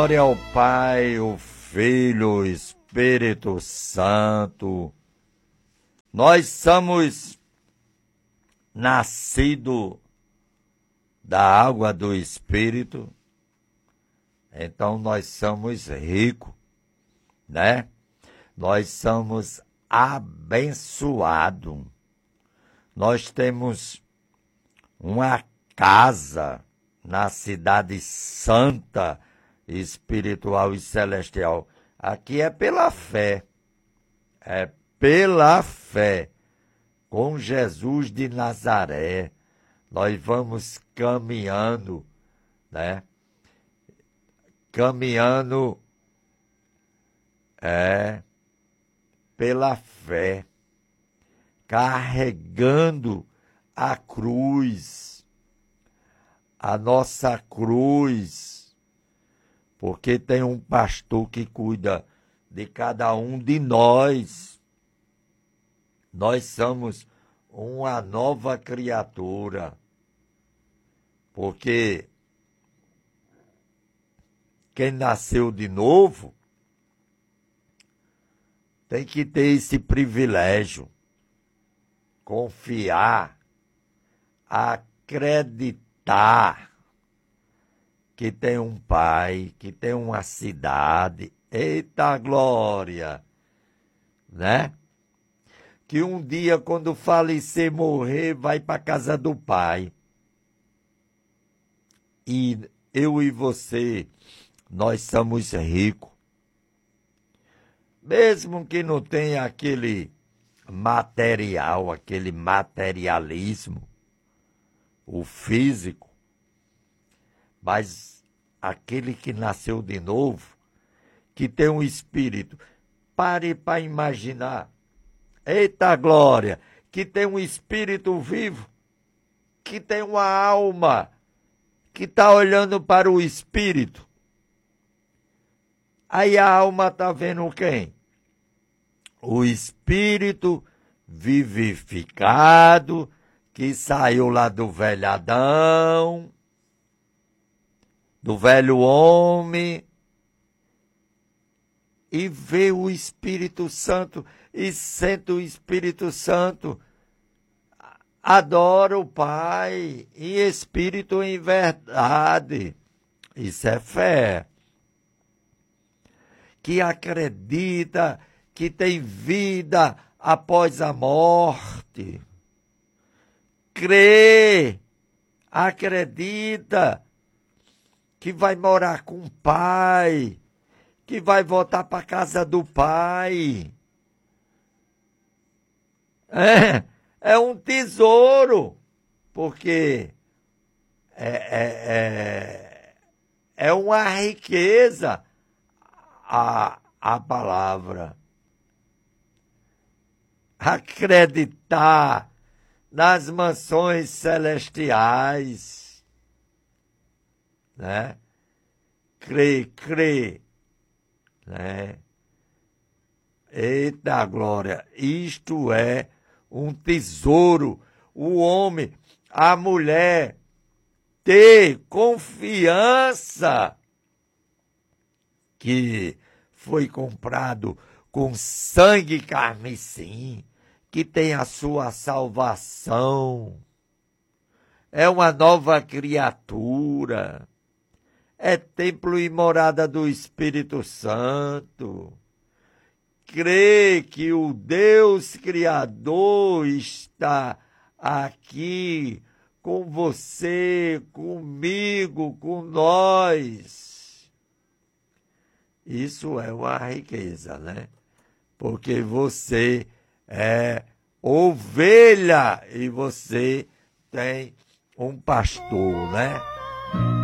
Glória ao Pai, o Filho, o Espírito Santo. Nós somos nascidos da água do Espírito, então nós somos ricos, né? Nós somos abençoados. Nós temos uma casa na cidade santa, espiritual e celestial. Aqui é pela fé. É pela fé. Com Jesus de Nazaré, nós vamos caminhando, né? Caminhando pela fé, carregando a cruz, a nossa cruz, porque tem um pastor que cuida de cada um de nós. Nós somos uma nova criatura, porque quem nasceu de novo tem que ter esse privilégio, confiar, acreditar que tem um pai, que tem uma cidade, eita glória, né? Que um dia, quando falecer, morrer, vai para a casa do pai. E eu e você, nós somos ricos. Mesmo que não tenha aquele material, aquele materialismo, o físico, mas aquele que nasceu de novo, que tem um espírito, pare para imaginar, eita glória, que tem um espírito vivo, que tem uma alma, que está olhando para o espírito. Aí a alma está vendo quem? O espírito vivificado, que saiu lá do velho Adão, do velho homem, e vê o Espírito Santo, e sente o Espírito Santo, adora o Pai, em espírito e em verdade. Isso é fé. Que acredita que tem vida após a morte. Crê, acredita que vai morar com o Pai, que vai voltar para a casa do Pai. É um tesouro, porque é uma riqueza a palavra. Acreditar nas mansões celestiais, né? Crer, né? Eita glória, isto é um tesouro. O homem, a mulher, ter confiança que foi comprado com sangue carmesim, que tem a sua salvação. É uma nova criatura. É templo e morada do Espírito Santo. Crê que o Deus Criador está aqui com você, comigo, com nós. Isso é uma riqueza, né? Porque você é ovelha e você tem um pastor, né?